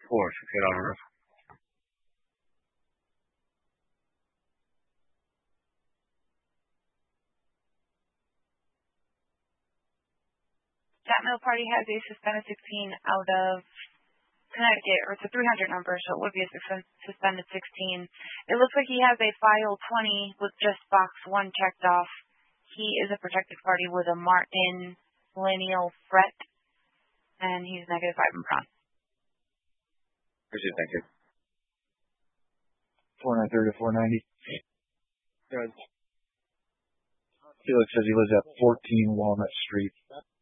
468 on roof. That mill party has a suspended 16 out of Connecticut, or it's a 300 number, so it would be a suspended 16. It looks like he has a file 20 with just box 1 checked off. He is a protected party with a Martin Millennial Fret, and he's -5 in Bron. Appreciate it, thank you. 4930 to 490. Good. Felix says he lives at 14 Walnut Street.